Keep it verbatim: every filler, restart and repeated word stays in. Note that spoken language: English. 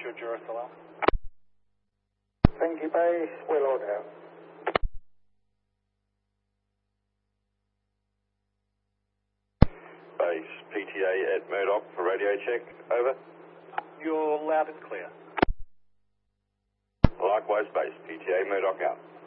your Jerusalem. Thank you, base. Well order. Base, P T A at Murdoch for radio check. Over. You're loud and clear. Likewise, base, P T A Murdoch out.